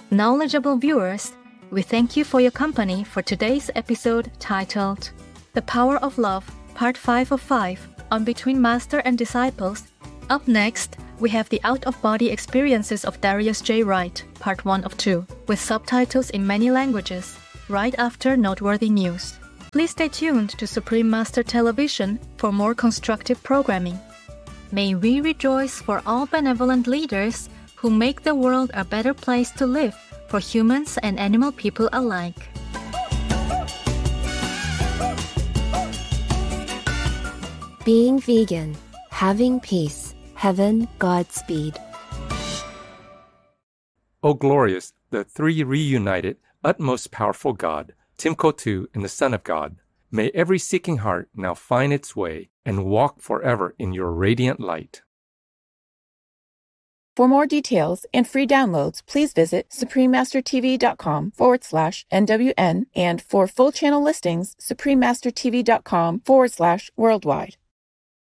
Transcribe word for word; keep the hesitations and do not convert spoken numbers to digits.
Knowledgeable viewers, we thank you for your company for today's episode titled The Power of Love, Part five of five on Between Master and Disciples. Up next, we have the out-of-body experiences of Darius J. Wright, Part one of two, with subtitles in many languages, right after noteworthy news. Please stay tuned to Supreme Master Television for more constructive programming. May we rejoice for all benevolent leaders who make the world a better place to live for humans and animal people alike. Being vegan, having peace, heaven, Godspeed. O glorious, the three reunited, utmost powerful God, Timkotu and the Son of God, may every seeking heart now find its way and walk forever in your radiant light. For more details and free downloads, please visit suprememastertv.com forward slash NWN, and for full channel listings, suprememastertv.com forward slash worldwide.